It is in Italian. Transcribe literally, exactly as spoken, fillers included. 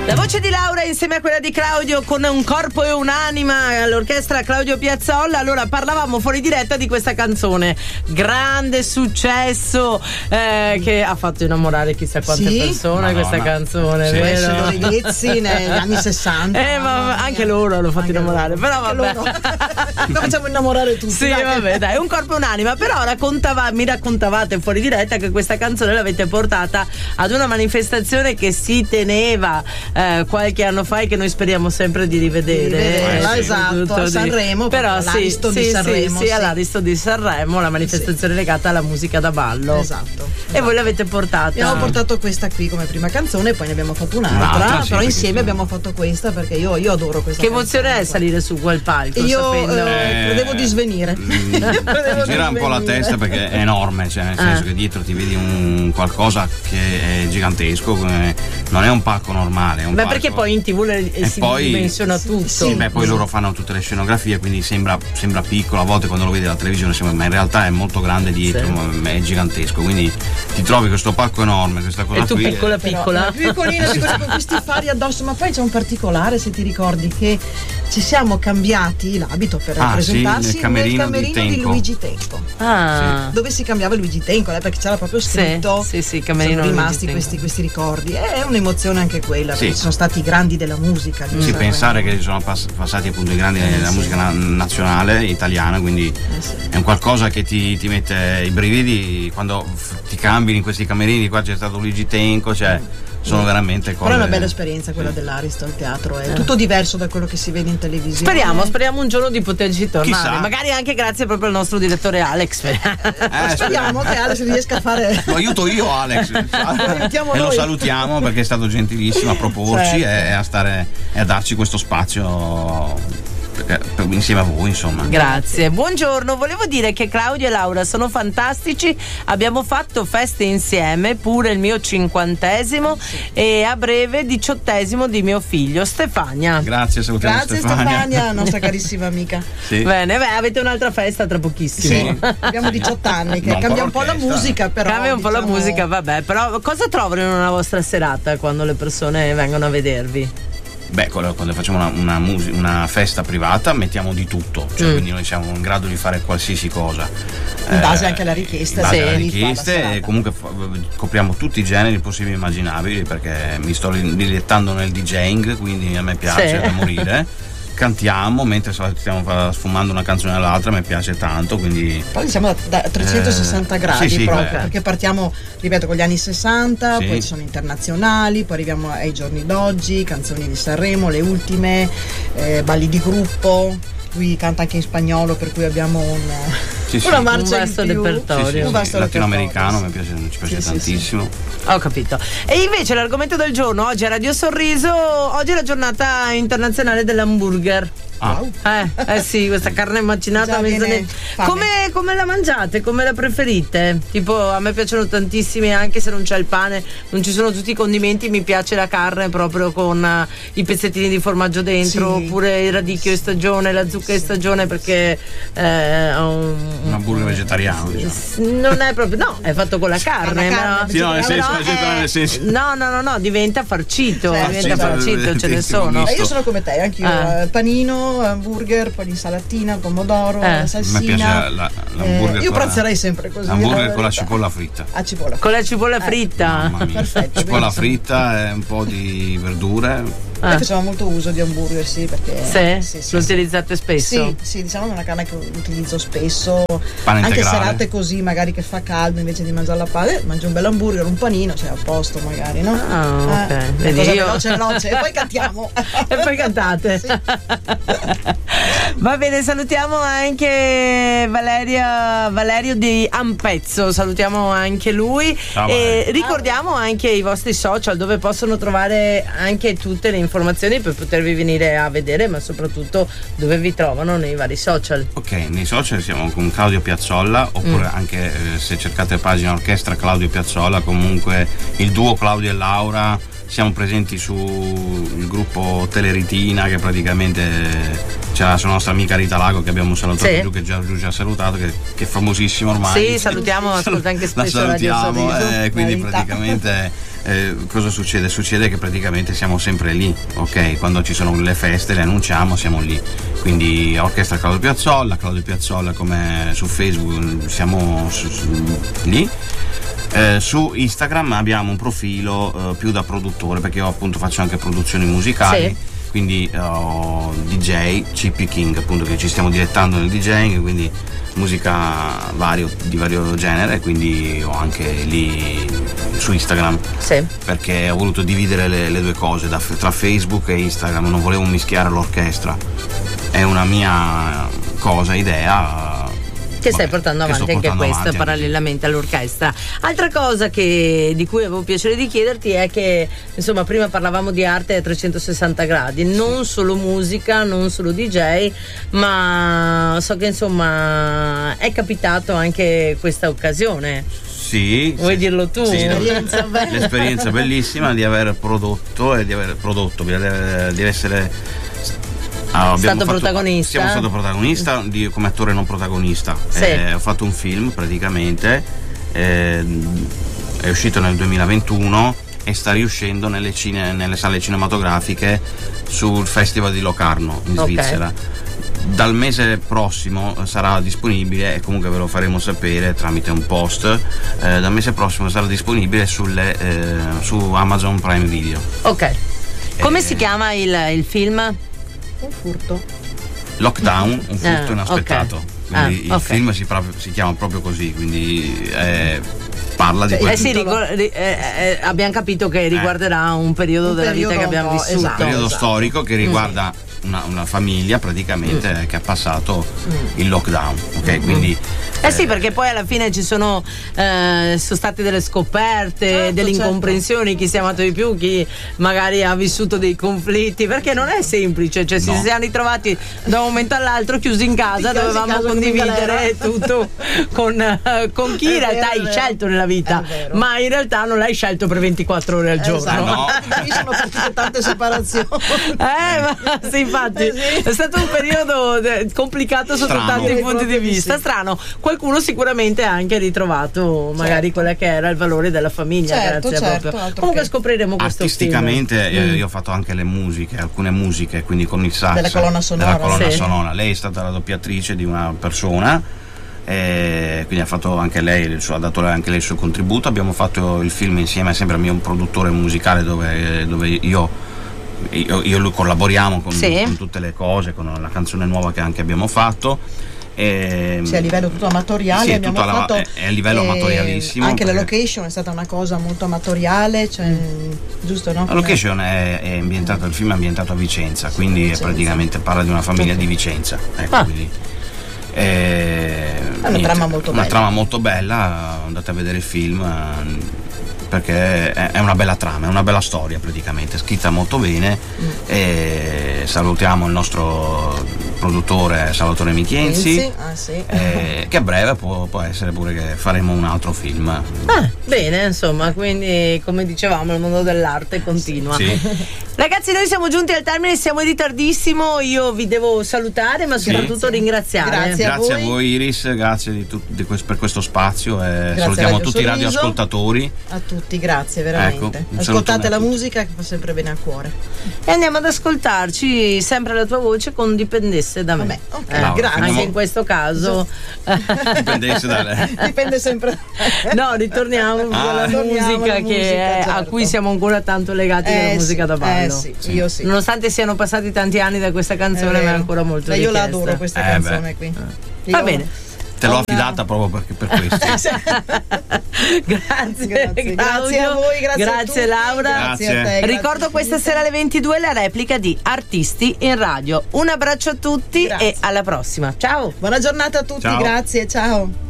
La voce di Laura insieme a quella di Claudio con un corpo e un'anima all'orchestra Claudio Piazzolla. Allora parlavamo fuori diretta di questa canzone, grande successo, eh, che ha fatto innamorare chissà quante sì? persone. Madonna. Questa canzone, sì, vero? Lorenzi negli anni sessanta. Eh, ma anche loro l'hanno fatto innamorare, loro. Però vabbè. Lo facciamo innamorare tutti. Sì, dai. vabbè, dai, un corpo e un'anima. Però raccontava, mi raccontavate fuori diretta che questa canzone l'avete portata ad una manifestazione che si teneva eh, qualche anno fa e che noi speriamo sempre di rivedere. Di rivederla, eh, esatto, a Sanremo, però all'Ariston sì, di sì, Sanremo. Sì, sì, all'Ariston di Sanremo, la manifestazione sì. legata alla musica da ballo. Esatto. E esatto. voi l'avete portata? Abbiamo portato questa qui come prima canzone, poi ne abbiamo fatto un'altra, un'altra sì, però insieme abbiamo fatto questa perché io, io adoro questa Che canzone. emozione è salire su quel palco? Io sapendo... eh, credevo di svenire. Mm, credevo gira di un po' la testa perché è enorme, cioè nel senso eh. che dietro ti vedi un qualcosa che è gigantesco, non è un palco normale. È un Beh, palco... perché poi in tv le, si poi, dimensiona tutto. Sì, beh, poi loro fanno tutte le scenografie, quindi sembra, sembra piccolo, a volte quando lo vedi alla televisione sembra, ma in realtà è molto grande dietro, sì. è gigantesco, quindi ti trovi questo palco enorme, questa cosa e tu qui. piccola piccola? Però, piccolina, piccolina con questi fari addosso, ma poi c'è un particolare, se ti ricordi, che ci siamo cambiati l'abito per ah, presentarsi sì, nel camerino, nel camerino di, di Luigi Tenco. Ah. Sì. Dove si cambiava Luigi Tenco, eh, perché c'era proprio scritto. Sì, sì, sì, camerino. Sono rimasti questi, questi ricordi. È un'emozione anche quella, sì. perché sono stati i grandi della musica. Sì, sì pensare che sono pass- passati appunto i grandi eh, della sì. musica na- nazionale italiana, quindi eh sì. è un qualcosa che ti, ti mette i brividi quando f- ti cambi in questi camerini. Qua c'è stato Luigi Tenco, cioè sono veramente cose. Però è una bella esperienza quella sì. dell'Ariston Teatro, è eh. tutto diverso da quello che si vede in televisione. Speriamo, speriamo un giorno di poterci tornare. Chissà. Magari anche grazie proprio al nostro direttore Alex. Eh, speriamo che Alex riesca a fare. Lo aiuto io, Alex. Lo e lo salutiamo perché è stato gentilissimo a proporci certo. e a stare e a darci questo spazio. Insieme a voi, insomma. Grazie. Buongiorno, volevo dire che Claudio e Laura sono fantastici, abbiamo fatto feste insieme, pure il mio cinquantesimo sì. e a breve diciottesimo di mio figlio Stefania. Grazie, salutiamo Grazie Stefania, Stefania nostra carissima amica. Sì. Bene, beh, avete un'altra festa tra pochissimo. Sì. Abbiamo diciotto anni, che non cambia un po' la musica, però cambia un diciamo... po' la musica, vabbè, però cosa trovano in una vostra serata quando le persone vengono a vedervi? Beh, quando facciamo una, una, mus- una festa privata mettiamo di tutto, cioè mm. quindi noi siamo in grado di fare qualsiasi cosa. In base eh, anche alla richiesta. In base sì, alle richieste e comunque fa- copriamo tutti i generi possibili e immaginabili perché mi sto dilettando nel DJing, quindi a me piace sì. da morire. Cantiamo mentre stiamo sfumando una canzone all'altra, mi piace tanto, quindi poi siamo da, da trecentosessanta eh, gradi sì, sì, proprio, beh. perché partiamo, ripeto, con gli anni sessanta, sì. poi ci sono internazionali, poi arriviamo ai giorni d'oggi, canzoni di Sanremo, le ultime, eh, balli di gruppo. Lui canta anche in spagnolo, per cui abbiamo un, sì, una sì. marcia un vasto in più. repertorio, sì, sì, un vasto latinoamericano, mi piace, ci piace sì, tantissimo. Sì, sì. Ho capito. E invece l'argomento del giorno oggi è Radio Sorriso. Oggi è la giornata internazionale dell'hamburger. Ah. Eh, eh sì, questa carne macinata ne... come, come la mangiate? Come la preferite? Tipo, a me piacciono tantissimi, anche se non c'è il pane, non ci sono tutti i condimenti, mi piace la carne proprio con uh, i pezzettini di formaggio dentro, sì. oppure il radicchio in stagione, la zucca in stagione, perché eh, un, un hamburger vegetariano, diciamo. Non è proprio, no, è fatto con la carne, la carne ma, sì, no, nel senso, è, nel senso. no, no, no, no, diventa farcito, sì, diventa sì, farcito, sì, ce ne sì, sono. E io sono come te, anch'io, ah. panino, hamburger, poi l'insalatina, pomodoro, eh. salsina. Mi piace la, l'hamburger. Eh, io pranzerei sempre così. L'hamburger con la cipolla fritta. A cipolla. Con la cipolla fritta. Eh, perfetto. Cipolla fritta e un po' di verdure. Noi ah. facciamo molto uso di hamburger, sì, perché sì? sì, sì, lo sì. utilizzate spesso? Sì, sì, diciamo che è una carne che utilizzo spesso. Pane anche integrale. serate così, magari che fa caldo, invece di mangiare la pane, mangi un bel hamburger, un panino, sei a posto magari, no? Ah, ok. Eh, Vedi, cosa io... veloce, veloce, e poi cantiamo. E poi cantate. Sì. Va bene, salutiamo anche Valeria, Valerio di Ampezzo, salutiamo anche lui. Ciao, e ricordiamo anche i vostri social dove possono trovare anche tutte le informazioni per potervi venire a vedere, ma soprattutto dove vi trovano nei vari social. Ok, nei social siamo con Claudio Piazzolla, oppure mm. anche eh, se cercate la pagina orchestra Claudio Piazzolla, comunque il duo Claudio e Laura. Siamo presenti sul gruppo Teleritina, che praticamente c'è la sua nostra amica Rita Lago, che abbiamo salutato sì. giù, che già, giù ci ha salutato, che, che è famosissimo ormai. Sì, salutiamo, ascolta anche spesso la salutiamo, Radio Sorriso. eh, quindi praticamente eh, cosa succede? Succede che praticamente siamo sempre lì, ok? Quando ci sono le feste le annunciamo, siamo lì. Quindi Orchestra Claudio Piazzolla, Claudio Piazzolla come su Facebook, siamo su, su, lì. Eh, su Instagram abbiamo un profilo eh, più da produttore, perché io appunto faccio anche produzioni musicali. Sì. Quindi uh, D J C P King, appunto, che ci stiamo dilettando nel DJing, quindi musica vario, di vario genere, quindi ho anche lì su Instagram. Sì. Perché ho voluto dividere le, le due cose da, tra Facebook e Instagram, non volevo mischiare l'orchestra, è una mia cosa, idea che stai portando avanti anche portando questo avanti parallelamente anche all'orchestra. Altra cosa che, di cui avevo piacere di chiederti è che insomma prima parlavamo di arte a trecentosessanta gradi, non solo musica, non solo D J, ma so che insomma è capitato anche questa occasione. Sì, vuoi sì, dirlo tu? Sì, l'esperienza bellissima di aver prodotto e di aver prodotto, di, aver, di essere Ah, stato fatto, protagonista? Siamo stato protagonista di, come attore non protagonista. Sì. Eh, ho fatto un film praticamente, eh, è uscito nel duemilaventuno e sta riuscendo nelle, cine, nelle sale cinematografiche sul Festival di Locarno in okay. Svizzera. Dal mese prossimo sarà disponibile, e comunque ve lo faremo sapere tramite un post, eh, dal mese prossimo sarà disponibile sulle, eh, su Amazon Prime Video. Ok. Come eh, si chiama il, il film? Un furto. Lockdown, un furto ah, inaspettato. Okay. Quindi ah, il okay. film si, proprio, si chiama proprio così, quindi eh, parla di eh sì, ricor- eh, eh, abbiamo capito che riguarderà un periodo un della periodo vita che abbiamo vissuto. Esatto, un periodo esatto. storico che riguarda mm. una, una famiglia praticamente mm. che ha passato mm. il lockdown, ok? Mm. Quindi Eh sì, perché poi alla fine ci sono, eh, sono state delle scoperte, certo, delle incomprensioni, certo. Chi si è amato di più, chi magari ha vissuto dei conflitti, perché non è semplice, cioè no. si siamo ritrovati da un momento all'altro chiusi in casa, dovevamo condividere tutto con, uh, con chi in realtà hai scelto nella vita, ma in realtà non l'hai scelto per ventiquattro ore al giorno. Esatto. No. Mi sono partite tante separazioni. Eh, ma sì, infatti eh sì. è stato un periodo complicato sotto strano. tanti sì, punti di vista, sì. strano. Qualcuno sicuramente ha anche ritrovato magari certo. quella che era il valore della famiglia, certo, grazie certo, proprio. Comunque che... scopriremo questo artisticamente film. Eh, io ho fatto anche le musiche, alcune musiche, quindi con il sax della colonna sonora, della colonna sì. sonora. Lei è stata la doppiatrice di una persona, eh, quindi ha fatto anche lei il suo, ha dato anche lei il suo contributo. Abbiamo fatto il film insieme sempre al mio produttore musicale, dove, dove io io e lui collaboriamo con, sì. con tutte le cose, con la canzone nuova che anche abbiamo fatto. E, sì, a livello tutto amatoriale sì, abbiamo alla, fatto è, è a livello eh, amatorialissimo, anche la location è stata una cosa molto amatoriale, cioè, mm. giusto, no? La location è, è ambientata, il film è ambientato a Vicenza, quindi Vicenza. praticamente parla di una famiglia sì. di Vicenza, ecco, ah. quindi, eh, è una niente, trama molto una bella trama molto bella, andate a vedere il film perché è una bella trama, è una bella storia praticamente, scritta molto bene. mm. E salutiamo il nostro produttore Salvatore Michienzi, ah, sì. eh, che a breve può, può essere pure che faremo un altro film. Ah, bene, insomma, quindi come dicevamo il mondo dell'arte continua. Sì. Ragazzi, noi siamo giunti al termine, siamo in ritardissimo, io vi devo salutare ma soprattutto sì. ringraziare. Grazie, grazie a, voi. a voi Iris, grazie di tu, di questo, per questo spazio, e salutiamo tutti i radioascoltatori. A tutti, grazie veramente. Ecco, ascoltate la musica che fa sempre bene al cuore. E andiamo ad ascoltarci sempre la tua voce con Dipendesse da me. Vabbè, okay. eh, no, grazie. Anche in questo caso dipendesse da lei. Dipende sempre. No, ritorniamo ah, alla musica, musica che musica, è, certo. a cui siamo ancora tanto legati, eh, alla musica sì, da ballo. Eh, sì, sì. Io sì. Nonostante siano passati tanti anni da questa canzone, ma è ancora molto richiesta. Io la richiesta. adoro questa eh, canzone beh. qui. Eh. Va bene. Te l'ho affidata proprio perché per questo. grazie, grazie, grazie a voi, grazie, grazie a Laura. Grazie. Grazie a te, Ricordo grazie questa sera alle ventidue la replica di Artisti in Radio. Un abbraccio a tutti grazie. E alla prossima. Ciao. Buona giornata a tutti, ciao. Grazie, ciao.